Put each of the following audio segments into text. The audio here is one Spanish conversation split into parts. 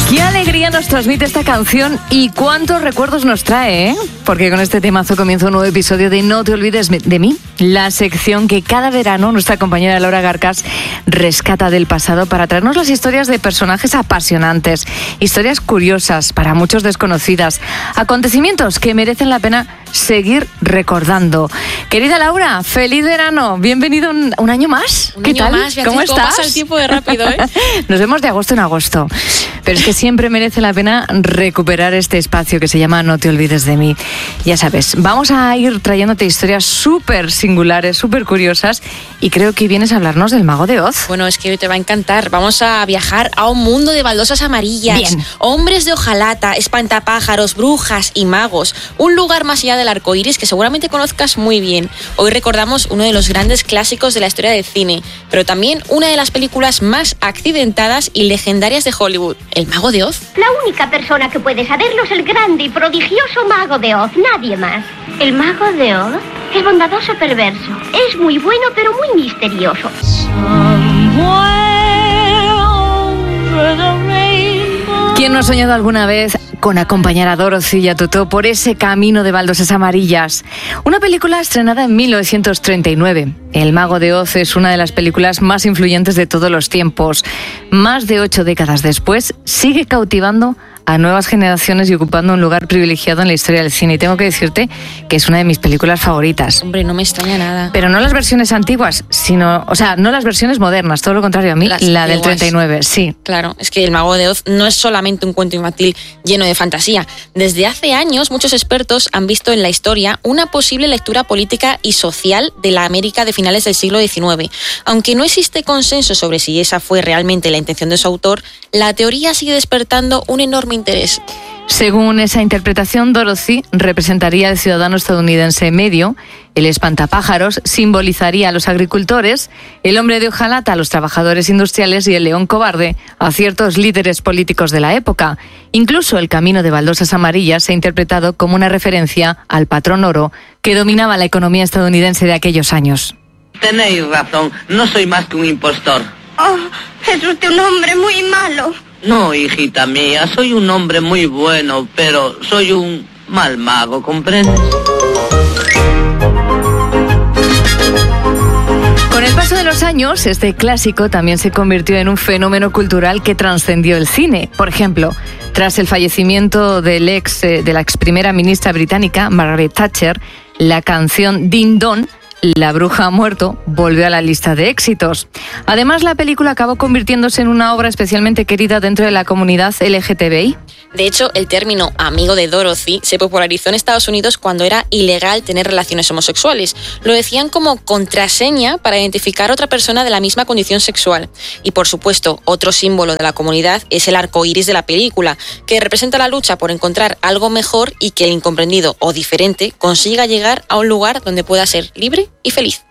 Qué alegría nos transmite esta canción y cuántos recuerdos nos trae, ¿eh? Porque con este temazo comienza un nuevo episodio de No te olvides de mí, la sección que cada verano nuestra compañera Laura Garcas rescata del pasado para traernos las historias de personajes apasionantes, historias curiosas, para muchos desconocidas, acontecimientos que merecen la pena seguir recordando. Querida Laura, feliz verano, bienvenido un año más. ¿Qué tal? Más, ¿cómo estás? ¿Cómo pasa el tiempo de rápido, eh? Nos vemos de agosto en agosto, pero es que siempre merece la pena recuperar este espacio que se llama No te olvides de mí. Ya sabes, vamos a ir trayéndote historias súper singulares, súper curiosas, y creo que vienes a hablarnos del Mago de Oz. Bueno, es que hoy te va a encantar. Vamos a viajar a un mundo de baldosas amarillas, Bien. Hombres de hojalata, espantapájaros, brujas y magos. Un lugar más allá del arco iris que seguramente conozcas muy bien. Hoy recordamos uno de los grandes clásicos de la historia del cine, pero también una de las películas más accidentadas y legendarias de Hollywood, El Mago de Oz. La única persona que puede saberlo es el grande y prodigioso Mago de Oz, nadie más. ¿El Mago de Oz? Es bondadoso perverso. Es muy bueno, pero muy misterioso. ¿Quién no ha soñado alguna vez con acompañar a Dorothy y a Totó por ese camino de baldosas amarillas? Una película estrenada en 1939. El Mago de Oz es una de las películas más influyentes de todos los tiempos. Más de 8 décadas después, sigue cautivando a nuevas generaciones y ocupando un lugar privilegiado en la historia del cine. Y tengo que decirte que es una de mis películas favoritas. Hombre, no me extraña nada. Pero no las versiones antiguas, sino, no las versiones modernas, todo lo contrario a mí, la del 39, sí. Claro, es que El Mago de Oz no es solamente un cuento infantil lleno de fantasía. Desde hace años, muchos expertos han visto en la historia una posible lectura política y social de la América de finales del siglo XIX. Aunque no existe consenso sobre si esa fue realmente la intención de su autor, la teoría sigue despertando un enorme interés. Según esa interpretación, Dorothy representaría al ciudadano estadounidense medio, el espantapájaros simbolizaría a los agricultores, el hombre de hojalata a los trabajadores industriales y el león cobarde a ciertos líderes políticos de la época. Incluso el camino de baldosas amarillas se ha interpretado como una referencia al patrón oro que dominaba la economía estadounidense de aquellos años. Tenéis razón, no soy más que un impostor. Oh, es usted un hombre muy malo. No, hijita mía, soy un hombre muy bueno, pero soy un mal mago, ¿comprendes? Con el paso de los años, este clásico también se convirtió en un fenómeno cultural que trascendió el cine. Por ejemplo, tras el fallecimiento de la ex primera ministra británica, Margaret Thatcher, la canción Ding Dong, La bruja ha muerto, volvió a la lista de éxitos. Además, la película acabó convirtiéndose en una obra especialmente querida dentro de la comunidad LGTBI. De hecho, el término amigo de Dorothy se popularizó en Estados Unidos cuando era ilegal tener relaciones homosexuales. Lo decían como contraseña para identificar a otra persona de la misma condición sexual. Y por supuesto, otro símbolo de la comunidad es el arco iris de la película, que representa la lucha por encontrar algo mejor y que el incomprendido o diferente consiga llegar a un lugar donde pueda ser libre y feliz.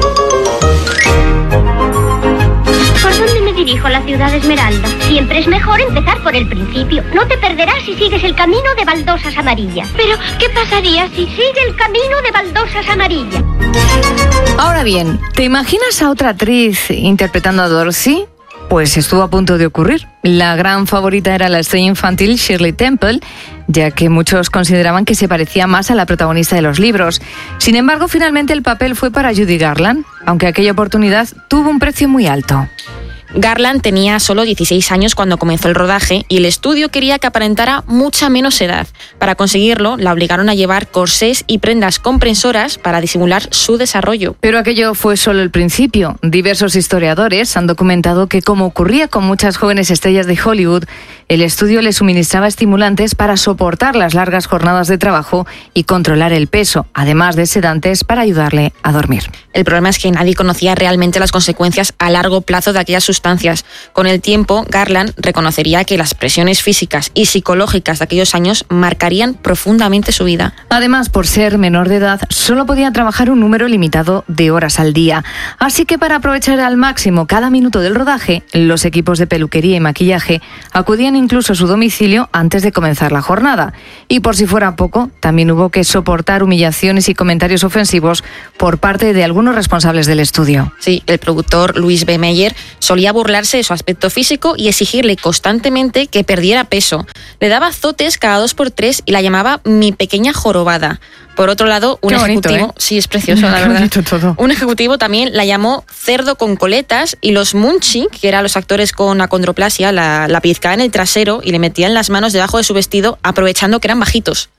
¿Por dónde me dirijo a la ciudad Esmeralda? Siempre es mejor empezar por el principio. No te perderás si sigues el camino de baldosas amarillas. Pero, ¿qué pasaría si sigue el camino de baldosas amarillas? Ahora bien, ¿te imaginas a otra actriz interpretando a Dorothy? Pues estuvo a punto de ocurrir. La gran favorita era la estrella infantil Shirley Temple, ya que muchos consideraban que se parecía más a la protagonista de los libros. Sin embargo, finalmente el papel fue para Judy Garland, aunque aquella oportunidad tuvo un precio muy alto. Garland tenía solo 16 años cuando comenzó el rodaje y el estudio quería que aparentara mucha menos edad. Para conseguirlo, la obligaron a llevar corsés y prendas comprensoras para disimular su desarrollo. Pero aquello fue solo el principio. Diversos historiadores han documentado que, como ocurría con muchas jóvenes estrellas de Hollywood, el estudio le suministraba estimulantes para soportar las largas jornadas de trabajo y controlar el peso, además de sedantes para ayudarle a dormir. El problema es que nadie conocía realmente las consecuencias a largo plazo de aquellas sustancias. Con el tiempo, Garland reconocería que las presiones físicas y psicológicas de aquellos años marcarían profundamente su vida. Además, por ser menor de edad, solo podía trabajar un número limitado de horas al día. Así que para aprovechar al máximo cada minuto del rodaje, los equipos de peluquería y maquillaje acudían incluso a su domicilio antes de comenzar la jornada. Y por si fuera poco, también hubo que soportar humillaciones y comentarios ofensivos por parte de algunos responsables del estudio. Sí, el productor Louis B. Mayer solía solía burlarse de su aspecto físico y exigirle constantemente que perdiera peso. Le daba azotes cada 2x3 y la llamaba mi pequeña jorobada. Por otro lado, un ejecutivo... Sí, es precioso, la verdad. Bonito todo. Un ejecutivo también la llamó cerdo con coletas y los Munchi, que eran los actores con acondroplasia, la pellizcaba en el trasero y le metían las manos debajo de su vestido aprovechando que eran bajitos.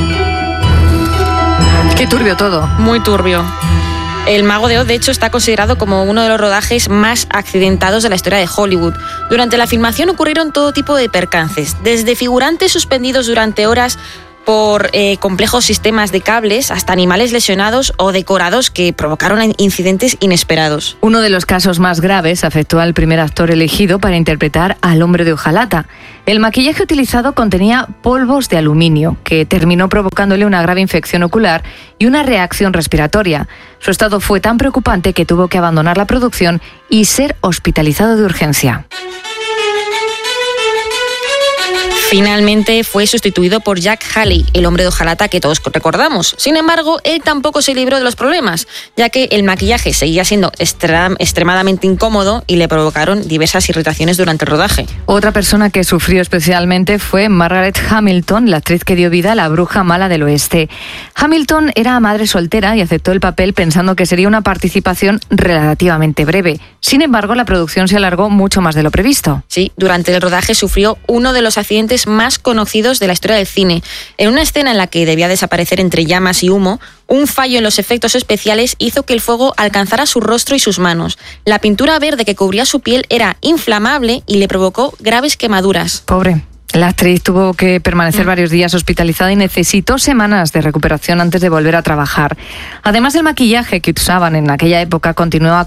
Qué turbio todo. Muy turbio. El Mago de Oz, de hecho, está considerado como uno de los rodajes más accidentados de la historia de Hollywood. Durante la filmación ocurrieron todo tipo de percances, desde figurantes suspendidos durante horas por complejos sistemas de cables hasta animales lesionados o decorados que provocaron incidentes inesperados. Uno de los casos más graves afectó al primer actor elegido para interpretar al hombre de hojalata. El maquillaje utilizado contenía polvos de aluminio, que terminó provocándole una grave infección ocular y una reacción respiratoria. Su estado fue tan preocupante que tuvo que abandonar la producción y ser hospitalizado de urgencia. Finalmente fue sustituido por Jack Haley, el hombre de hojalata que todos recordamos. Sin embargo, él tampoco se libró de los problemas, ya que el maquillaje seguía siendo extremadamente incómodo y le provocaron diversas irritaciones durante el rodaje. Otra persona que sufrió especialmente fue Margaret Hamilton, la actriz que dio vida a la bruja mala del oeste. Hamilton era madre soltera y aceptó el papel pensando que sería una participación relativamente breve. Sin embargo, la producción se alargó mucho más de lo previsto. Sí, durante el rodaje sufrió uno de los accidentes más conocidos de la historia del cine. En una escena en la que debía desaparecer entre llamas y humo, un fallo en los efectos especiales hizo que el fuego alcanzara su rostro y sus manos. La pintura verde que cubría su piel era inflamable y le provocó graves quemaduras. Pobre. La actriz tuvo que permanecer varios días hospitalizada y necesitó semanas de recuperación antes de volver a trabajar. Además, el maquillaje que usaban en aquella época contenía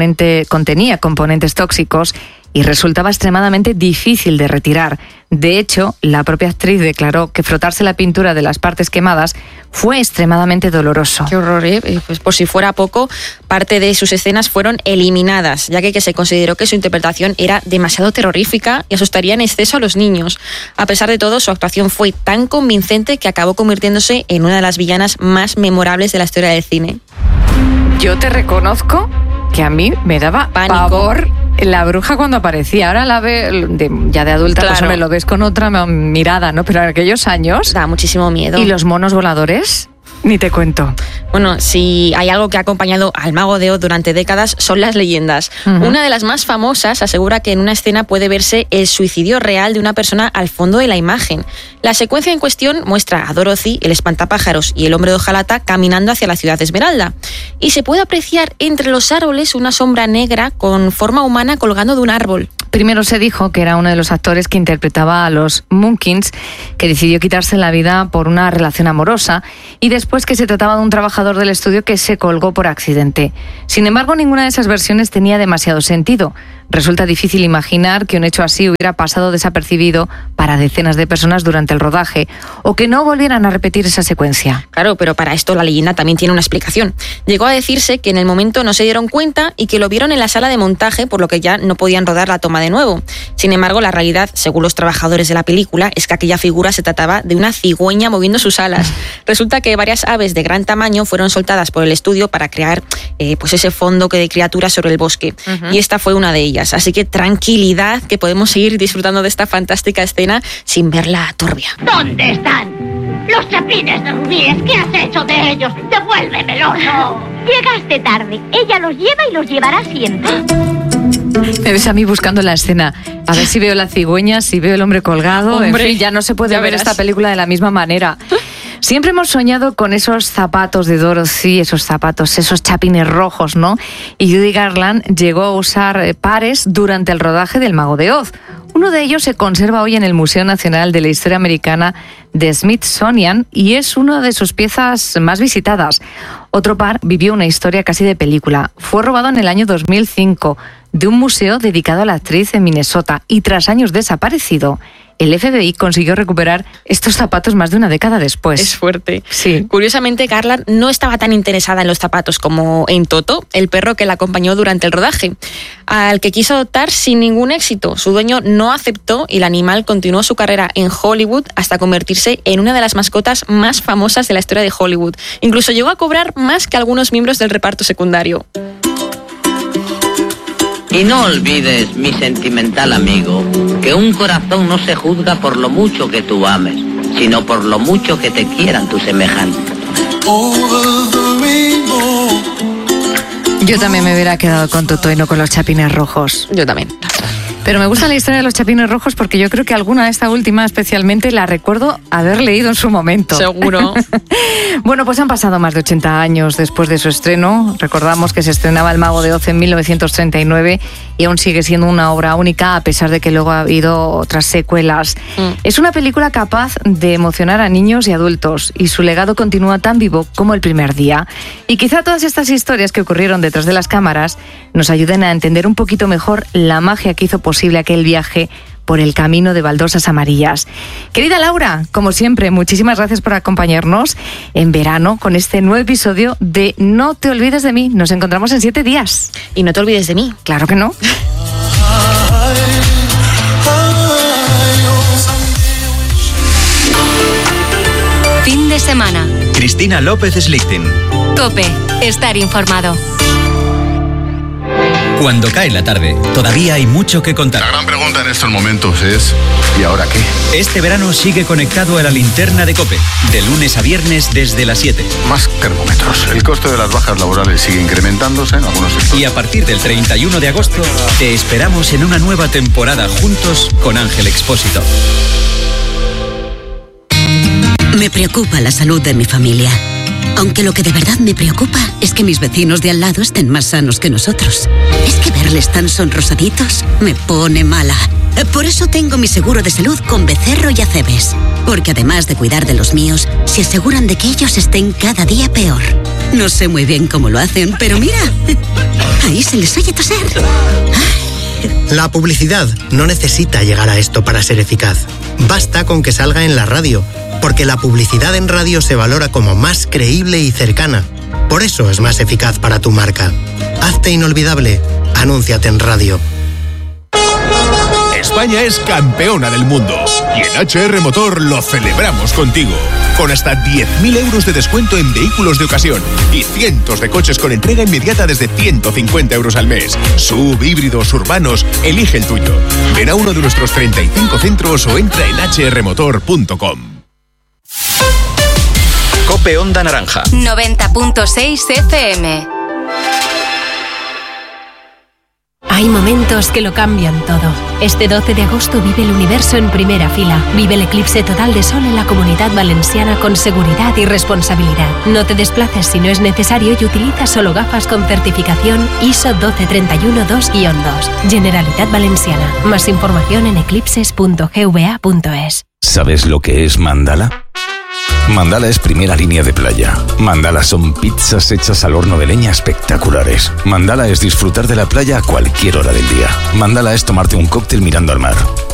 componentes tóxicos y resultaba extremadamente difícil de retirar. De hecho, la propia actriz declaró que frotarse la pintura de las partes quemadas fue extremadamente doloroso. Qué horror, ¿eh? Pues por si fuera poco, parte de sus escenas fueron eliminadas, ya que se consideró que su interpretación era demasiado terrorífica y asustaría en exceso a los niños. A pesar de todo, su actuación fue tan convincente que acabó convirtiéndose en una de las villanas más memorables de la historia del cine. Yo te reconozco que a mí me daba pavor la bruja cuando aparecía. Ahora la ve ya de adulta, claro. Pues hombre, lo ves con otra mirada, ¿no? Pero en aquellos años... Da muchísimo miedo. ¿Y los monos voladores? Ni te cuento. Bueno, si hay algo que ha acompañado al Mago de Oz durante décadas son las leyendas. Uh-huh. Una de las más famosas asegura que en una escena puede verse el suicidio real de una persona al fondo de la imagen. La secuencia en cuestión muestra a Dorothy, el espantapájaros y el hombre de hojalata caminando hacia la ciudad de Esmeralda. Y se puede apreciar entre los árboles una sombra negra con forma humana colgando de un árbol. Primero se dijo que era uno de los actores que interpretaba a los Munkins, que decidió quitarse la vida por una relación amorosa, y después que se trataba de un trabajador del estudio que se colgó por accidente. Sin embargo, ninguna de esas versiones tenía demasiado sentido. Resulta difícil imaginar que un hecho así hubiera pasado desapercibido para decenas de personas durante el rodaje, o que no volvieran a repetir esa secuencia. Claro, pero para esto la leyenda también tiene una explicación. Llegó a decirse que en el momento no se dieron cuenta y que lo vieron en la sala de montaje, por lo que ya no podían rodar la toma de nuevo. Sin embargo, la realidad, según los trabajadores de la película, es que aquella figura se trataba de una cigüeña moviendo sus alas. Resulta que varias aves de gran tamaño fueron soltadas por el estudio para crear pues ese fondo de criaturas sobre el bosque. Uh-huh. Y esta fue una de ellas. Así que tranquilidad, que podemos seguir disfrutando de esta fantástica escena sin verla turbia. ¿Dónde están? Los chapines de rubíes, ¿qué has hecho de ellos? ¡Devuélvemelos! Llegaste tarde. Ella los lleva y los llevará siempre. Me ves a mí buscando la escena. A ver si veo la cigüeña, si veo el hombre colgado. Hombre, en fin, ya no se puede ver esta película de la misma manera. Siempre hemos soñado con esos zapatos de Dorothy, esos chapines rojos, ¿no? Y Judy Garland llegó a usar pares durante el rodaje del Mago de Oz. Uno de ellos se conserva hoy en el Museo Nacional de la Historia Americana de Smithsonian y es una de sus piezas más visitadas. Otro par vivió una historia casi de película. Fue robado en el año 2005 de un museo dedicado a la actriz en Minnesota y tras años desaparecido, el FBI consiguió recuperar estos zapatos más de una década después. Es fuerte. Sí. Curiosamente, Garland no estaba tan interesada en los zapatos como en Toto, el perro que la acompañó durante el rodaje, al que quiso adoptar sin ningún éxito. Su dueño no aceptó y el animal continuó su carrera en Hollywood hasta convertirse en una de las mascotas más famosas de la historia de Hollywood. Incluso llegó a cobrar más que algunos miembros del reparto secundario. Y no olvides, mi sentimental amigo, que un corazón no se juzga por lo mucho que tú ames, sino por lo mucho que te quieran tus semejantes. Yo también me hubiera quedado con Totó y no con los chapines rojos. Yo también. Pero me gusta la historia de los chapines rojos porque yo creo que alguna, esta última especialmente, la recuerdo haber leído en su momento. Seguro. Bueno, pues han pasado más de 80 años después de su estreno. Recordamos que se estrenaba El Mago de Oz en 1939 y aún sigue siendo una obra única a pesar de que luego ha habido otras secuelas. Es una película capaz de emocionar a niños y adultos y su legado continúa tan vivo como el primer día. Y quizá todas estas historias que ocurrieron detrás de las cámaras nos ayuden a entender un poquito mejor la magia que hizo posible aquel viaje por el camino de baldosas amarillas. Querida Laura, como siempre, muchísimas gracias por acompañarnos en verano con este nuevo episodio de No te olvides de mí. Nos encontramos en 7 días. Y no te olvides de mí. Claro que no. Fin de semana. Cristina López Slichting. COPE. Estar informado. Cuando cae la tarde, todavía hay mucho que contar. La gran pregunta en estos momentos es ¿y ahora qué? Este verano sigue conectado a la linterna de COPE, de lunes a viernes desde las 7. Más termómetros. El coste de las bajas laborales sigue incrementándose en algunos sectores. Y a partir del 31 de agosto, te esperamos en una nueva temporada juntos con Ángel Expósito. Me preocupa la salud de mi familia. Aunque lo que de verdad me preocupa es que mis vecinos de al lado estén más sanos que nosotros. Es que verles tan sonrosaditos me pone mala. Por eso tengo mi seguro de salud con Becerro y Acebes. Porque además de cuidar de los míos, se aseguran de que ellos estén cada día peor. No sé muy bien cómo lo hacen, pero mira, ahí se les oye toser. La publicidad no necesita llegar a esto para ser eficaz. Basta con que salga en la radio, porque la publicidad en radio se valora como más creíble y cercana. Por eso es más eficaz para tu marca. Hazte inolvidable. Anúnciate en radio. España es campeona del mundo y en HR Motor lo celebramos contigo. Con hasta 10.000 euros de descuento en vehículos de ocasión y cientos de coches con entrega inmediata desde 150 euros al mes. Sub, híbridos, urbanos, elige el tuyo. Ven a uno de nuestros 35 centros o entra en hrmotor.com. COPE Onda Naranja. 90.6 FM. Hay momentos que lo cambian todo. Este 12 de agosto vive el universo en primera fila. Vive el eclipse total de sol en la Comunidad Valenciana con seguridad y responsabilidad. No te desplaces si no es necesario y utiliza solo gafas con certificación ISO 12312-2-2. Generalitat Valenciana. Más información en eclipses.gva.es. ¿Sabes lo que es Mandala? Mandala es primera línea de playa. Mandala son pizzas hechas al horno de leña espectaculares. Mandala es disfrutar de la playa a cualquier hora del día. Mandala es tomarte un cóctel mirando al mar.